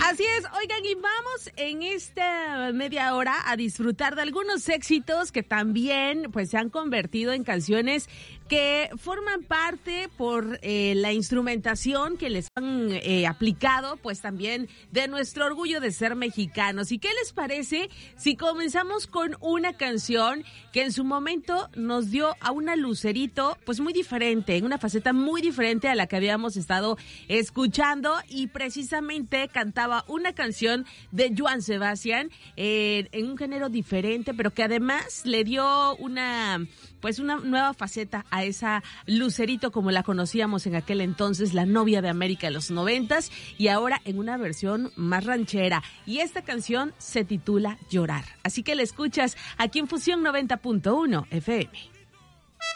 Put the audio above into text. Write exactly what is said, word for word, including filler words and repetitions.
Así es, oigan, y vamos en esta media hora a disfrutar de algunos éxitos que también pues se han convertido en canciones que forman parte por eh, la instrumentación que les han eh, aplicado, pues también de nuestro orgullo de ser mexicanos. ¿Y qué les parece si comenzamos con una canción que en su momento nos dio a una Lucerito pues muy diferente, en una faceta muy diferente a la que habíamos estado escuchando, y precisamente cantaba una canción de Joan Sebastián eh, en un género diferente, pero que además le dio una pues una nueva faceta a esa Lucerito como la conocíamos en aquel entonces, la novia de América de los noventas, y ahora en una versión más ranchera. Y esta canción se titula Llorar. Así que la escuchas aquí en Fusión noventa punto uno F M.